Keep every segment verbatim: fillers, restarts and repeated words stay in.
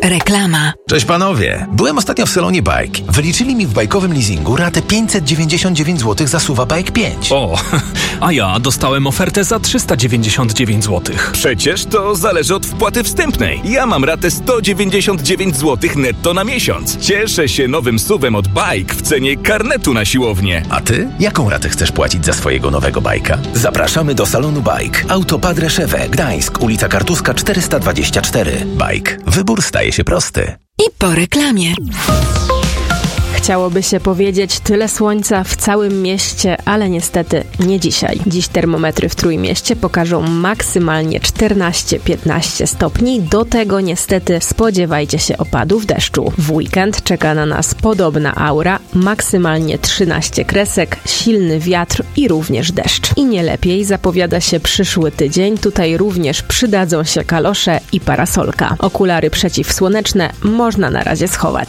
Reklama. Cześć panowie. Byłem ostatnio w salonie Bike. Wyliczyli mi w bajkowym leasingu ratę pięćset dziewięćdziesiąt dziewięć złotych za S U V-a Bike pięć. O, a ja dostałem ofertę za trzysta dziewięćdziesiąt dziewięć złotych. Przecież to zależy od wpłaty wstępnej. Ja mam ratę sto dziewięćdziesiąt dziewięć złotych netto na miesiąc. Cieszę się nowym S U V-em od Bike w cenie karnetu na siłownię. A ty? Jaką ratę chcesz płacić za swojego nowego bajka? Zapraszamy do salonu Bike. Auto Padre Szewę, Gdańsk, ulica Kartuska czterysta dwadzieścia cztery. Bike. Wybór staje się prosty. I po reklamie. Chciałoby się powiedzieć tyle słońca w całym mieście, ale niestety nie dzisiaj. Dziś termometry w Trójmieście pokażą maksymalnie czternaście piętnaście stopni. Do tego niestety spodziewajcie się opadów deszczu. W weekend czeka na nas podobna aura, maksymalnie trzynaście kresek, silny wiatr i również deszcz. I nie lepiej zapowiada się przyszły tydzień. Tutaj również przydadzą się kalosze i parasolka. Okulary przeciwsłoneczne można na razie schować.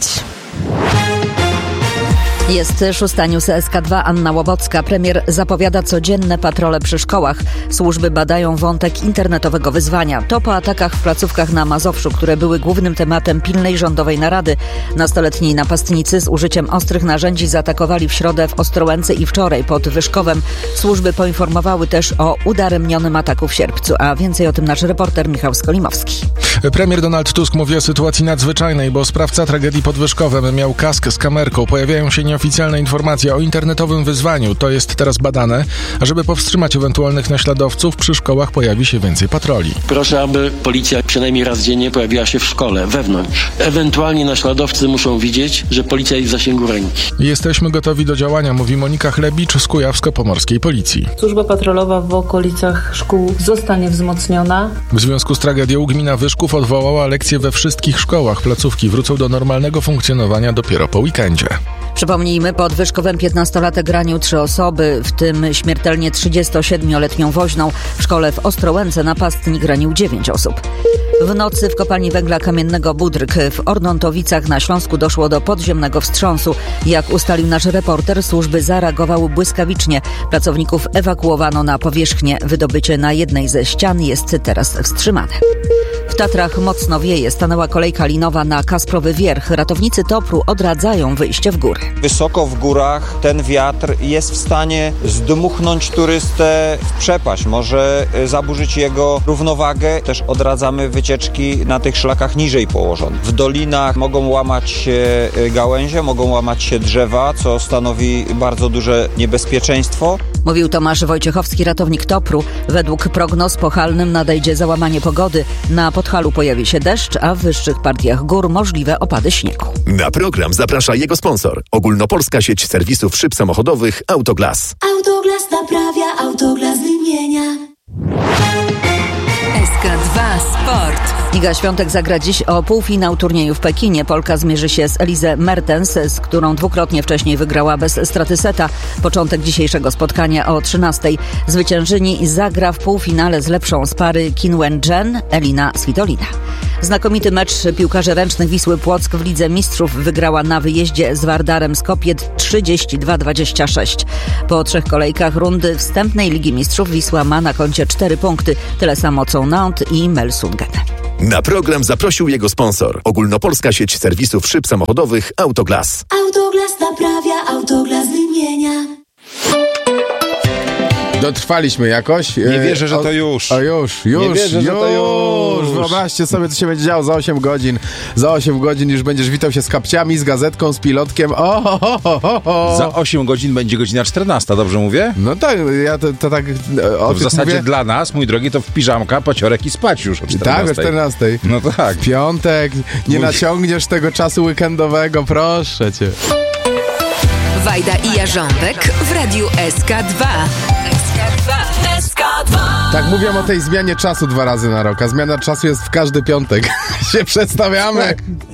Jest szósta News S K dwa, Anna Łowocka. Premier zapowiada codzienne patrole przy szkołach. Służby badają wątek internetowego wyzwania. To po atakach w placówkach na Mazowszu, które były głównym tematem pilnej rządowej narady. Nastoletni napastnicy z użyciem ostrych narzędzi zaatakowali w środę w Ostrołęce i wczoraj pod Wyszkowem. Służby poinformowały też o udaremnionym ataku w Sierpcu, a więcej o tym nasz reporter Michał Skolimowski. Premier Donald Tusk mówi o sytuacji nadzwyczajnej, bo sprawca tragedii pod Wyszkowem miał kask z kamerką. Pojawiają się nieoficjalne informacje o internetowym wyzwaniu. To jest teraz badane, a żeby powstrzymać ewentualnych naśladowców, przy szkołach pojawi się więcej patroli. Proszę, aby policja przynajmniej raz dziennie pojawiła się w szkole, wewnątrz. Ewentualnie naśladowcy muszą widzieć, że policja jest w zasięgu ręki. Jesteśmy gotowi do działania, mówi Monika Chlebicz z Kujawsko-Pomorskiej Policji. Służba patrolowa w okolicach szkół zostanie wzmocniona. W związku z tragedią gmina Wyszków odwołała lekcje we wszystkich szkołach. Placówki wrócą do normalnego funkcjonowania dopiero po weekendzie. Przypomnijmy, pod Wyszkowem piętnastolatek ranił trzy osoby, w tym śmiertelnie trzydziestosiedmioletnią woźną. W szkole w Ostrołęce napastnik ranił dziewięć osób. W nocy w kopalni węgla kamiennego Budryk w Ornontowicach na Śląsku doszło do podziemnego wstrząsu. Jak ustalił nasz reporter, służby zareagowały błyskawicznie. Pracowników ewakuowano na powierzchnię. Wydobycie na jednej ze ścian jest teraz wstrzymane. W Tatrach mocno wieje. Stanęła kolejka linowa na Kasprowy Wierch. Ratownicy Topru odradzają wyjście w góry. Wysoko w górach ten wiatr jest w stanie zdmuchnąć turystę w przepaść. Może zaburzyć jego równowagę. Też odradzamy wycieczki na tych szlakach niżej położonych. W dolinach mogą łamać się gałęzie, mogą łamać się drzewa, co stanowi bardzo duże niebezpieczeństwo. Mówił Tomasz Wojciechowski, ratownik Topru. Według prognoz po Halnym nadejdzie załamanie pogody. Na Podhalu pojawi się deszcz, a w wyższych partiach gór możliwe opady śniegu. Na program zaprasza jego sponsor. Ogólnopolska sieć serwisów szyb samochodowych Autoglas. Autoglas naprawia, Autoglas wymienia. S K dwa Sport. Iga Świątek zagra dziś o półfinał turnieju w Pekinie. Polka zmierzy się z Elise Mertens, z którą dwukrotnie wcześniej wygrała bez straty seta. Początek dzisiejszego spotkania o trzynastej. Zwyciężyni zagra w półfinale z lepszą z pary Qin Wen-jen, Elina Svitolina. Znakomity mecz piłkarzy ręcznych Wisły Płock w Lidze Mistrzów wygrała na wyjeździe z Wardarem Skopje trzydzieści dwa dwadzieścia sześć. Po trzech kolejkach rundy wstępnej Ligi Mistrzów Wisła ma na koncie cztery punkty. Tyle samo co Nantes i Melsungen. Na program zaprosił jego sponsor. Ogólnopolska sieć serwisów szyb samochodowych Autoglas. Autoglas naprawia, Autoglas wymienia. Dotrwaliśmy jakoś. Nie wierzę, że to już. O już, już, Nie wierzę, już. że to już. Wyobraźcie sobie, co się będzie działo za osiem godzin. Za osiem godzin już będziesz witał się z kapciami, z gazetką, z pilotkiem. O, ho, ho, ho, ho. Za osiem godzin będzie godzina czternasta, dobrze mówię? No tak, ja to, to tak o to w zasadzie mówię. Dla nas, mój drogi, to w piżamka, paciorek i spać już o czternastej. Tak, o czternastej. No tak. Piątek, nie Mój... naciągniesz tego czasu weekendowego, proszę cię. Wajda i Jarząbek w Radiu S K dwa. S K dwa. S K dwa. Tak mówią o tej zmianie czasu dwa razy na rok, a zmiana czasu jest w każdy piątek. się przestawiamy.